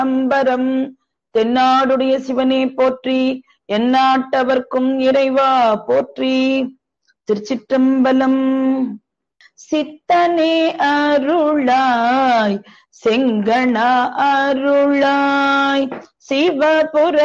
அம்பரம். தென்னாடுடைய சிவனே போற்றி, எந்நாட்டவர்க்கும் இறைவா போற்றி. திருச்சிற்றம்பலம். சித்தனே அருளாய், செங்கணா அருளாய், சிவபுர